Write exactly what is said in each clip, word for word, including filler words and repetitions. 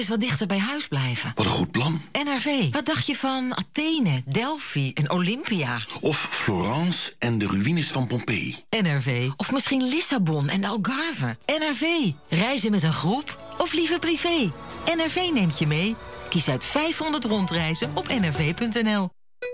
Is wat dichter bij huis blijven. Wat een goed plan. N R V, wat dacht je van Athene, Delphi en Olympia? Of Florence en de ruïnes van Pompeii. N R V, of misschien Lissabon en de Algarve. N R V, reizen met een groep of liever privé. N R V neemt je mee. Kies uit vijfhonderd rondreizen op n r v punt n l.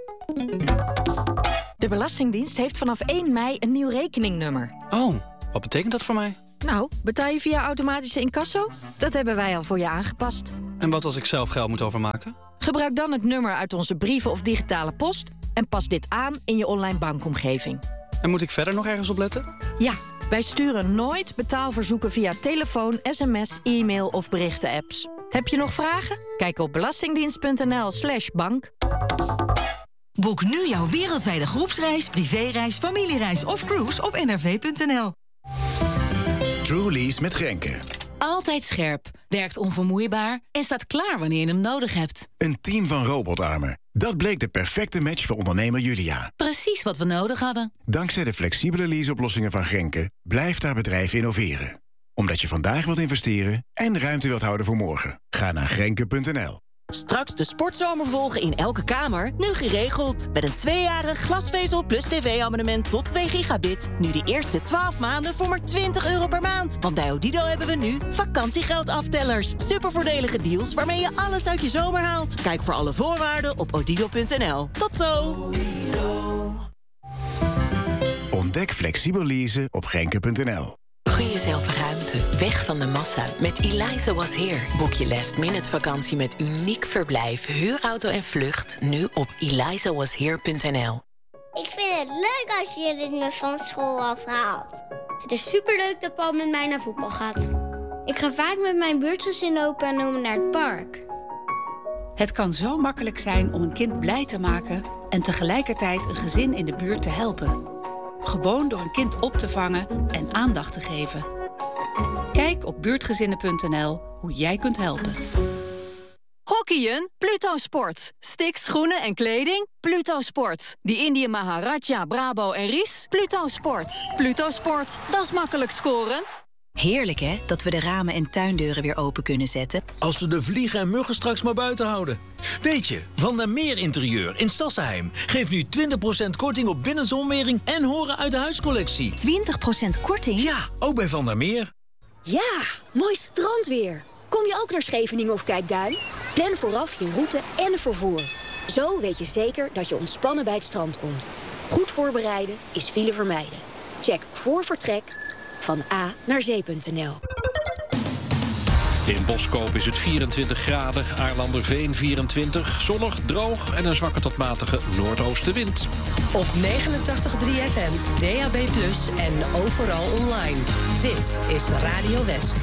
De Belastingdienst heeft vanaf één mei een nieuw rekeningnummer. Oh, wat betekent dat voor mij? Nou, betaal je via automatische incasso? Dat hebben wij al voor je aangepast. En wat als ik zelf geld moet overmaken? Gebruik dan het nummer uit onze brieven of digitale post en pas dit aan in je online bankomgeving. En moet ik verder nog ergens op letten? Ja, wij sturen nooit betaalverzoeken via telefoon, sms, e-mail of berichten-apps. Heb je nog vragen? Kijk op belastingdienst.nl slash bank. Boek nu jouw wereldwijde groepsreis, privéreis, familiereis of cruise op n r v punt n l. Trulies met Grenke. Altijd scherp, werkt onvermoeibaar en staat klaar wanneer je hem nodig hebt. Een team van robotarmen. Dat bleek de perfecte match voor ondernemer Julia. Precies wat we nodig hadden. Dankzij de flexibele leaseoplossingen van Grenke blijft haar bedrijf innoveren. Omdat je vandaag wilt investeren en ruimte wilt houden voor morgen. Ga naar grenke punt n l. Straks de sportzomer volgen in elke kamer, nu geregeld. Met een tweejarig glasvezel plus tv-abonnement tot twee gigabit. Nu de eerste twaalf maanden voor maar twintig euro per maand. Want bij Odido hebben we nu vakantiegeldaftelers. Supervoordelige deals waarmee je alles uit je zomer haalt. Kijk voor alle voorwaarden op odido punt n l. Tot zo! Ontdek flexibel leasen op grenke punt n l. Gun jezelf ruimte, weg van de massa. Met Eliza Was Here. Boek je last minute vakantie met uniek verblijf, huurauto en vlucht nu op eliza was here punt n l. Ik vind het leuk als je dit me van school afhaalt. Het is superleuk dat Paul met mij naar voetbal gaat. Ik ga vaak met mijn buurtgezin opa en oma naar het park. Het kan zo makkelijk zijn om een kind blij te maken en tegelijkertijd een gezin in de buurt te helpen. Gewoon door een kind op te vangen en aandacht te geven. Kijk op buurtgezinnen punt n l hoe jij kunt helpen. Hockeyen? Pluto Sport. Sticks, schoenen en kleding? Pluto Sport. Die Indië Maharaja, Brabo en Ries? Pluto Sport. Pluto Sport, dat is makkelijk scoren. Heerlijk hè, dat we de ramen en tuindeuren weer open kunnen zetten. Als we de vliegen en muggen straks maar buiten houden. Weet je, Van der Meer Interieur in Sassenheim geeft nu twintig procent korting op binnenzonwering en horen uit de huiscollectie. twintig procent korting? Ja, ook bij Van der Meer. Ja, mooi strandweer. Kom je ook naar Scheveningen of Kijkduin? Plan vooraf je route en vervoer. Zo weet je zeker dat je ontspannen bij het strand komt. Goed voorbereiden is file vermijden. Check voor vertrek van A naar zee punt n l. In Boskoop is het vierentwintig graden, Aarlanderveen vierentwintig, zonnig, droog en een zwakke tot matige noordoostenwind. Op negenentachtig komma drie F M, D A B plus, en overal online. Dit is Radio West.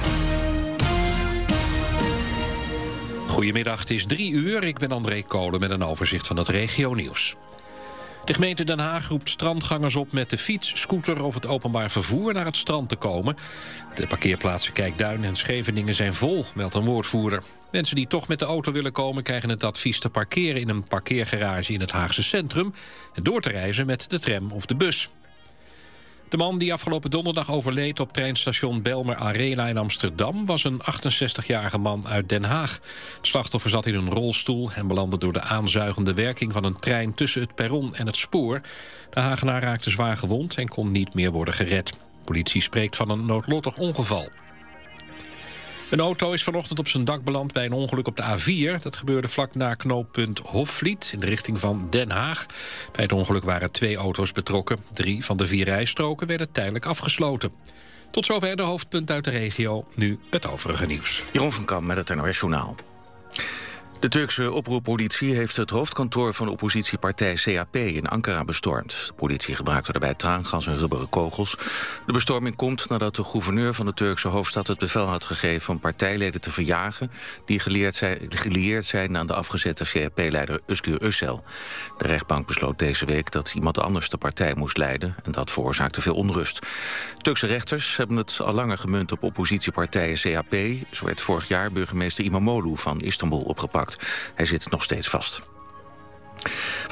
Goedemiddag, het is drie uur. Ik ben André Kolen met een overzicht van het regionieuws. De gemeente Den Haag roept strandgangers op met de fiets, scooter of het openbaar vervoer naar het strand te komen. De parkeerplaatsen Kijkduin en Scheveningen zijn vol, meldt een woordvoerder. Mensen die toch met de auto willen komen krijgen het advies te parkeren in een parkeergarage in het Haagse centrum en door te reizen met de tram of de bus. De man die afgelopen donderdag overleed op treinstation Belmer Arena in Amsterdam was een achtenzestigjarige man uit Den Haag. Het slachtoffer zat in een rolstoel en belandde door de aanzuigende werking van een trein tussen het perron en het spoor. De Hagenaar raakte zwaar gewond en kon niet meer worden gered. De politie spreekt van een noodlottig ongeval. Een auto is vanochtend op zijn dak beland bij een ongeluk op de A vier. Dat gebeurde vlak na knooppunt Hofvliet in de richting van Den Haag. Bij het ongeluk waren twee auto's betrokken. Drie van de vier rijstroken werden tijdelijk afgesloten. Tot zover de hoofdpunten uit de regio. Nu het overige nieuws. Jeroen van Kamp met het N O S Journaal. De Turkse oproerpolitie heeft het hoofdkantoor van de oppositiepartij C H P in Ankara bestormd. De politie gebruikte daarbij traangas en rubberen kogels. De bestorming komt nadat de gouverneur van de Turkse hoofdstad het bevel had gegeven om partijleden te verjagen die gelieerd zijn, gelieerd zijn aan de afgezette C H P-leider Özgür Özel. De rechtbank besloot deze week dat iemand anders de partij moest leiden en dat veroorzaakte veel onrust. Turkse rechters hebben het al langer gemunt op oppositiepartijen C H P. Zo werd vorig jaar burgemeester İmamoğlu van Istanbul opgepakt. Hij zit nog steeds vast.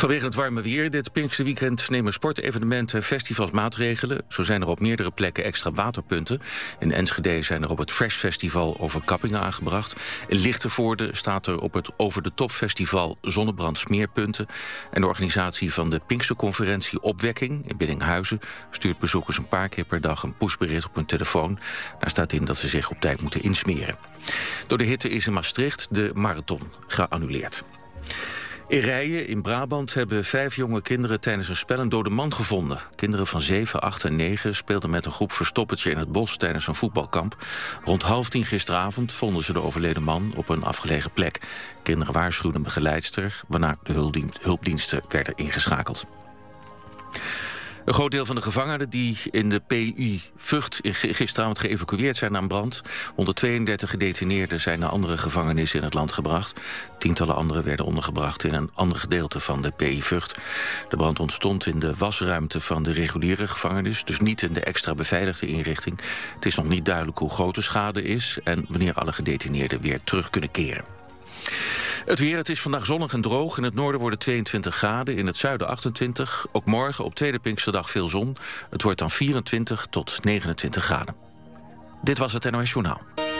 Vanwege het warme weer dit Pinksterweekend nemen sportevenementen, festivals maatregelen. Zo zijn er op meerdere plekken extra waterpunten. In Enschede zijn er op het Fresh Festival overkappingen aangebracht. In Lichtenvoorde staat er op het Over de Top Festival zonnebrand smeerpunten. En de organisatie van de Pinksterconferentie Opwekking in Biddinghuizen stuurt bezoekers een paar keer per dag een pushbericht op hun telefoon. Daar staat in dat ze zich op tijd moeten insmeren. Door de hitte is in Maastricht de marathon geannuleerd. In Rijen in Brabant hebben vijf jonge kinderen tijdens een spel een dode man gevonden. Kinderen van zeven, acht en negen speelden met een groep verstoppertje in het bos tijdens een voetbalkamp. Rond half tien gisteravond vonden ze de overleden man op een afgelegen plek. Kinderen waarschuwden een begeleidster, waarna de hulpdiensten werden ingeschakeld. Een groot deel van de gevangenen die in de P U Vught gisteravond geëvacueerd zijn na een brand. honderdtweeëndertig gedetineerden zijn naar andere gevangenissen in het land gebracht. Tientallen anderen werden ondergebracht in een ander gedeelte van de P U Vught. De brand ontstond in de wasruimte van de reguliere gevangenis, dus niet in de extra beveiligde inrichting. Het is nog niet duidelijk hoe groot de schade is en wanneer alle gedetineerden weer terug kunnen keren. Het weer, het is vandaag zonnig en droog. In het noorden worden tweeëntwintig graden, in het zuiden achtentwintig. Ook morgen op tweede Pinksterdag veel zon. Het wordt dan vierentwintig tot negenentwintig graden. Dit was het N O S Journaal.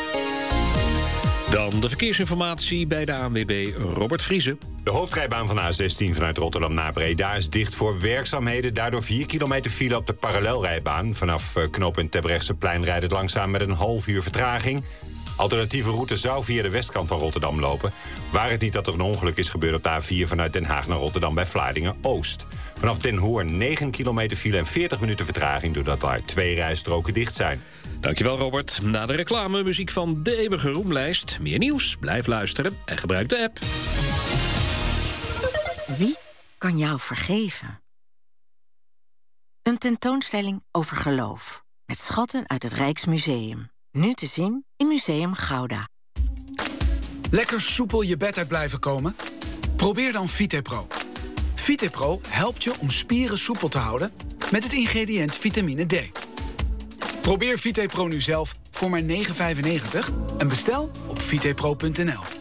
Dan de verkeersinformatie bij de A N W B, Robert Vriesen. De hoofdrijbaan van A zestien vanuit Rotterdam naar Breda is dicht voor werkzaamheden. Daardoor vier kilometer file op de parallelrijbaan. Vanaf knooppunt Terbrechtseplein rijdt het langzaam met een half uur vertraging. Alternatieve route zou via de westkant van Rotterdam lopen. Waar het niet dat er een ongeluk is gebeurd op de A vier vanuit Den Haag naar Rotterdam bij Vlaardingen-Oost. Vanaf Den Hoorn negen kilometer file en veertig minuten vertraging doordat daar twee rijstroken dicht zijn. Dankjewel Robert. Na de reclame muziek van de eeuwige roemlijst. Meer nieuws, blijf luisteren en gebruik de app. Wie kan jou vergeven? Een tentoonstelling over geloof. Met schatten uit het Rijksmuseum. Nu te zien in Museum Gouda. Lekker soepel je bed uit blijven komen? Probeer dan VitePro. VitePro helpt je om spieren soepel te houden met het ingrediënt vitamine D. Probeer VitePro nu zelf voor maar negen vijfennegentig en bestel op vitepro punt n l.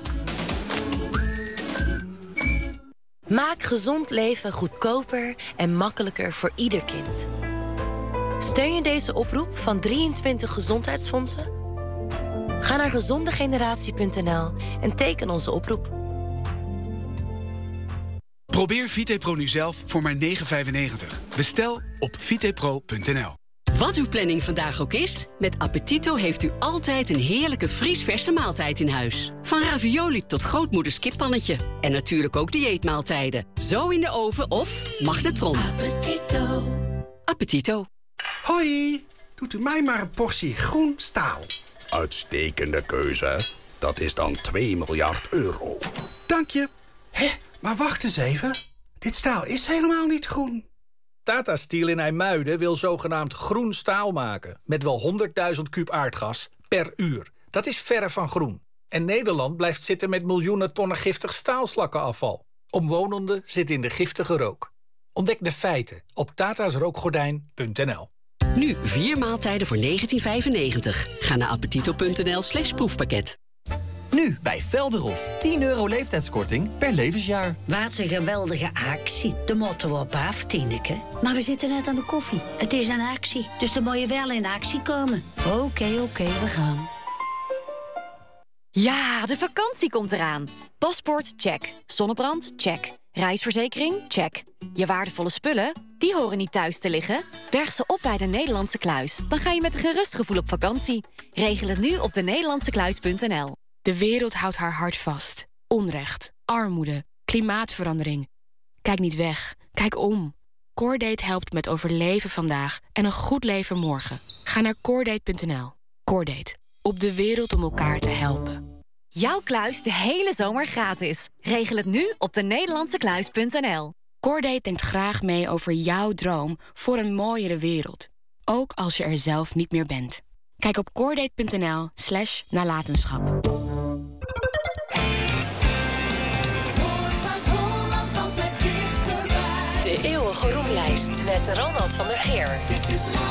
Maak gezond leven goedkoper en makkelijker voor ieder kind. Steun je deze oproep van drieëntwintig gezondheidsfondsen? Ga naar gezondegeneratie punt n l en teken onze oproep. Probeer VitePro nu zelf voor maar negen vijfennegentig. Bestel op vitepro punt n l. Wat uw planning vandaag ook is, met Appetito heeft u altijd een heerlijke vriesverse maaltijd in huis. Van ravioli tot grootmoeders kippannetje. En natuurlijk ook dieetmaaltijden. Zo in de oven of magnetron. Appetito. Appetito. Hoi, doet u mij maar een portie groen staal. Uitstekende keuze. Dat is dan twee miljard euro. Dank je. Hé, maar wacht eens even. Dit staal is helemaal niet groen. Tata Steel in IJmuiden wil zogenaamd groen staal maken. Met wel honderdduizend kuub aardgas per uur. Dat is verre van groen. En Nederland blijft zitten met miljoenen tonnen giftig staalslakkenafval. Omwonenden zitten in de giftige rook. Ontdek de feiten op tatasrookgordijn punt n l. Nu vier maaltijden voor negentien vijfennegentig. Ga naar appetito punt n l slash proefpakket. Nu bij Velderhof. tien euro leeftijdskorting per levensjaar. Wat een geweldige actie. De motto op af, Tineke. Maar we zitten net aan de koffie. Het is een actie, dus dan moet je wel in actie komen. Oké, okay, oké, okay, we gaan. Ja, de vakantie komt eraan. Paspoort, check. Zonnebrand, check. Reisverzekering, check. Je waardevolle spullen, die horen niet thuis te liggen. Berg ze op bij de Nederlandse Kluis. Dan ga je met een gerust gevoel op vakantie. Regel het nu op de nederlandse kluis punt n l. De wereld houdt haar hart vast. Onrecht, armoede, klimaatverandering. Kijk niet weg, kijk om. Cordate helpt met overleven vandaag en een goed leven morgen. Ga naar cordate punt n l. Cordate, op de wereld om elkaar te helpen. Jouw kluis de hele zomer gratis. Regel het nu op de nederlandse kluis punt n l. Cordate denkt graag mee over jouw droom voor een mooiere wereld. Ook als je er zelf niet meer bent. Kijk op cordate punt n l slash nalatenschap. De eeuwige roemlijst met Ronald van der Geer.